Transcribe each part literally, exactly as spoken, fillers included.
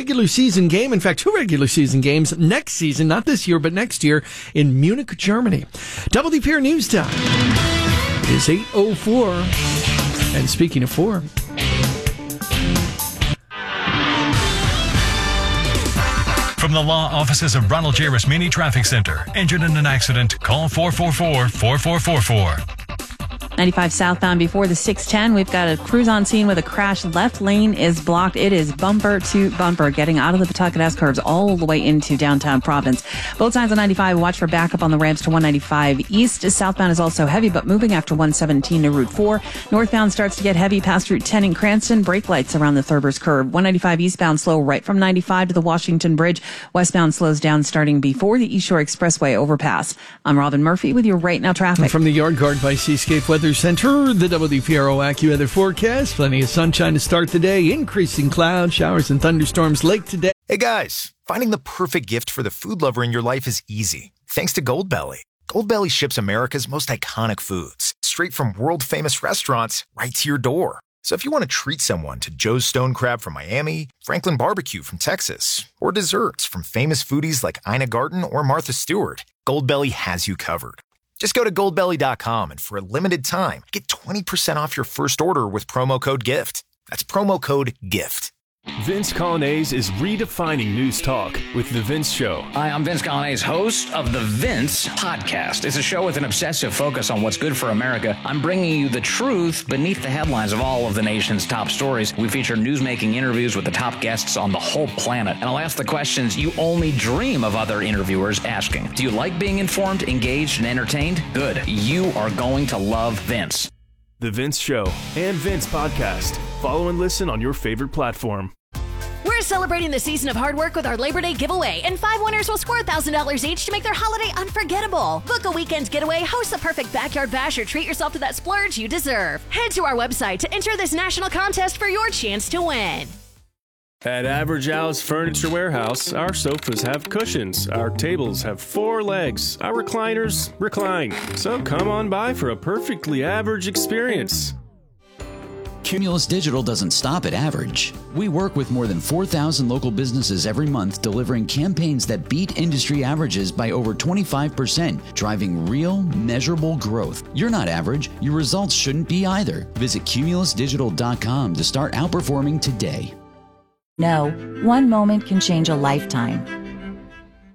regular season game, in fact, two regular season games next season, not this year, but next year in Munich, Germany. Double D P R News Time. It is eight oh four. And speaking of four... From the law offices of Ronald J. Rasmini Traffic Center. Injured in an accident? Call four four four, four four four four. ninety-five southbound before the six ten. We've got a cruise on scene with a crash. Left lane is blocked. It is bumper to bumper, getting out of the Pawtucket S curves all the way into downtown Providence. Both sides of ninety-five, watch for backup on the ramps to one ninety-five east. Southbound is also heavy, but moving after one seventeen to Route four. Northbound starts to get heavy past Route ten in Cranston. Brake lights around the Thurber's curve. one ninety-five eastbound slow right from ninety-five to the Washington Bridge. Westbound slows down starting before the East Shore Expressway overpass. I'm Robin Murphy with your Right Now traffic. From the Yard Guard by Seascape Weather Center, the W D P R O AccuWeather forecast. Plenty of sunshine to start the day. Increasing clouds, showers, and thunderstorms late today. Hey guys, finding the perfect gift for the food lover in your life is easy. Thanks to Goldbelly. Goldbelly ships America's most iconic foods straight from world-famous restaurants right to your door. So if you want to treat someone to Joe's Stone Crab from Miami, Franklin Barbecue from Texas, or desserts from famous foodies like Ina Garten or Martha Stewart, Goldbelly has you covered. Just go to goldbelly dot com and for a limited time, get twenty percent off your first order with promo code GIFT. That's promo code GIFT. Vince Colonnese is redefining news talk with The Vince Show. Hi, I'm Vince Colonnese, host of The Vince Podcast. It's a show with an obsessive focus on what's good for America. I'm bringing you the truth beneath the headlines of all of the nation's top stories. We feature newsmaking interviews with the top guests on the whole planet. And I'll ask the questions you only dream of other interviewers asking. Do you like being informed, engaged, and entertained? Good. You are going to love Vince. The Vince Show and Vince Podcast. Follow and listen on your favorite platform. We're celebrating the season of hard work with our Labor Day giveaway, and five winners will score one thousand dollars each to make their holiday unforgettable. Book a weekend getaway, host the perfect backyard bash, or treat yourself to that splurge you deserve. Head to our website to enter this national contest for your chance to win. At Average Al's Furniture Warehouse, our sofas have cushions, our tables have four legs, our recliners recline. So come on by for a perfectly average experience. Cumulus Digital doesn't stop at average. We work with more than four thousand local businesses every month, delivering campaigns that beat industry averages by over twenty-five percent, driving real, measurable growth. You're not average. Your results shouldn't be either. Visit cumulus digital dot com to start outperforming today. No, one moment can change a lifetime.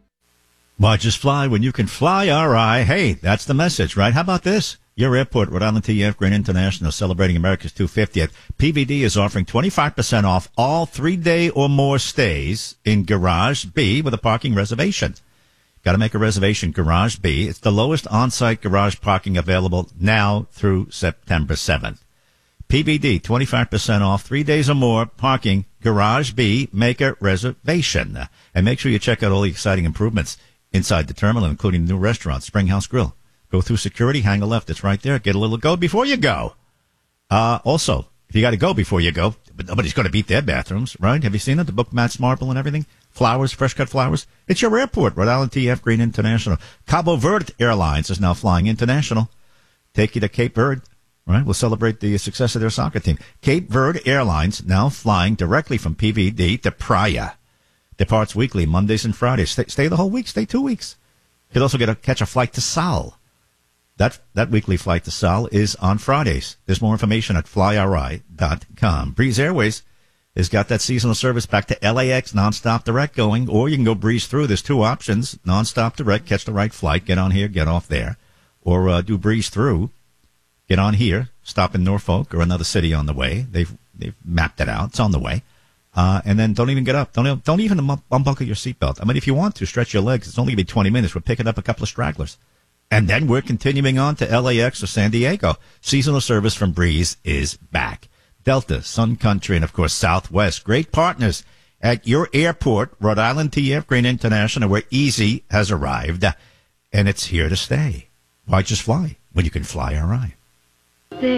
Why just fly when you can fly? All right. Hey, that's the message, right? How about this? Your airport, Rhode Island T F Green International, celebrating America's two hundred fiftieth. P V D is offering twenty-five percent off all three-day or more stays in Garage B with a parking reservation. Got to make a reservation, Garage B. It's the lowest on-site garage parking available now through September seventh. P V D, twenty-five percent off, three days or more, parking, Garage B, make a reservation. And make sure you check out all the exciting improvements inside the terminal, including the new restaurant, Springhouse Grill. Go through security, hang a left, it's right there. Get a little go before you go. Uh, also, if you got to go before you go, but nobody's going to beat their bathrooms, right? Have you seen it? The book mats, marble, and everything? Flowers, fresh cut flowers. It's your airport, Rhode Island T F Green International. Cabo Verde Airlines is now flying international. Take you to Cape Verde. Right, we'll celebrate the success of their soccer team. Cape Verde Airlines now flying directly from P V D to Praia. Departs weekly, Mondays and Fridays. Stay, stay the whole week. Stay two weeks. You could also get a, catch a flight to Sal. That that weekly flight to Sal is on Fridays. There's more information at fly r i dot com. Breeze Airways has got that seasonal service back to L A X, nonstop direct going, or you can go breeze through. There's two options: nonstop direct, catch the right flight, get on here, get off there, or uh, do breeze through. Get on here, stop in Norfolk or another city on the way. They've they've mapped it out. It's on the way. Uh, and then don't even get up. Don't don't even unbuckle your seatbelt. I mean, if you want to, stretch your legs. It's only going to be twenty minutes. We're picking up a couple of stragglers. And then we're continuing on to L A X or San Diego. Seasonal service from Breeze is back. Delta, Sun Country, and, of course, Southwest. Great partners at your airport, Rhode Island T F Green International, where Easy has arrived. And it's here to stay. Why just fly when you can fly all right?